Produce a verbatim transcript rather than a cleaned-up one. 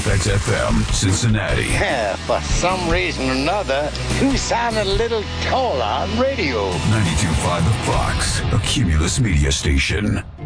X F M, Cincinnati. Yeah, for some reason or another, you sound a little taller on radio. ninety-two point five The Fox, a Cumulus media station.